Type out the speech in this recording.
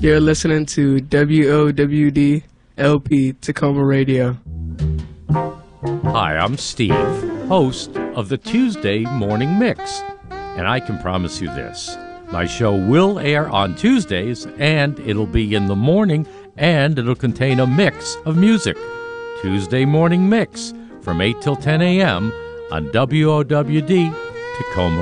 You're listening to WOWD LP Tacoma Radio. Hi, I'm Steve, host of the Tuesday Morning Mix, and I can promise you this. My show will air on Tuesdays, and it'll be in the morning, and it'll contain a mix of music. Tuesday Morning Mix from 8 till 10 a.m. on WOWD Tacoma